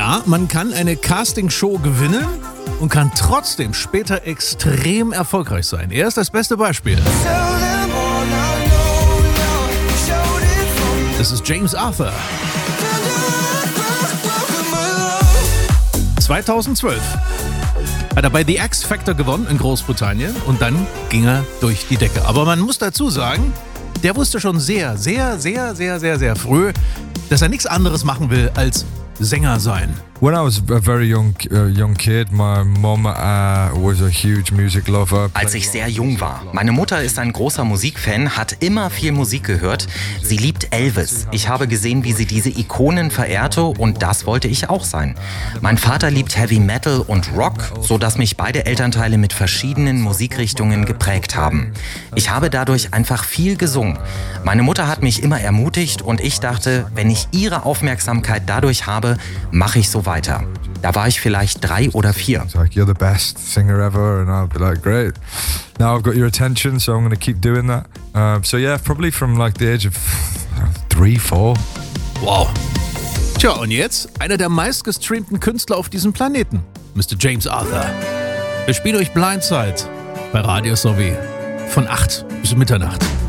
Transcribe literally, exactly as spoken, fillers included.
Ja, man kann eine Castingshow gewinnen und kann trotzdem später extrem erfolgreich sein. Er ist das beste Beispiel. Das ist James Arthur. zweitausendzwölf hat er bei The X Factor gewonnen in Großbritannien und dann ging er durch die Decke. Aber man muss dazu sagen, der wusste schon sehr, sehr, sehr, sehr, sehr, sehr früh, dass er nichts anderes machen will als Sänger sein. When I was a very young uh, young kid, my mom uh, was a huge music lover. Als ich sehr jung war. Meine Mutter ist ein großer Musikfan, hat immer viel Musik gehört. Sie liebt Elvis. Ich habe gesehen, wie sie diese Ikonen verehrte und das wollte ich auch sein. Mein Vater liebt Heavy Metal und Rock, sodass mich beide Elternteile mit verschiedenen Musikrichtungen geprägt haben. Ich habe dadurch einfach viel gesungen. Meine Mutter hat mich immer ermutigt und ich dachte, wenn ich ihre Aufmerksamkeit dadurch habe, mache ich so weiter. Da war ich vielleicht drei oder vier. It's like, you're the best singer ever, and I'll be like, great. Now I've got your attention, so I'm going to keep doing that. Um, so yeah, probably from like the age of three, four. Wow. Tja, und jetzt einer der meistgestreamten Künstler auf diesem Planeten, Mister James Arthur. Wir spielen euch Blindside bei Radio S O W von acht bis Mitternacht.